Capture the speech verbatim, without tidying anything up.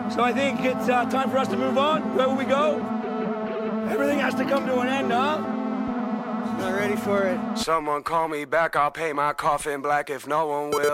So I think it's uh, time for us to move on. Where will we go? Everything has to come to an end, huh? Not ready for it. Someone call me back, I'll paint my coffin black if no one will.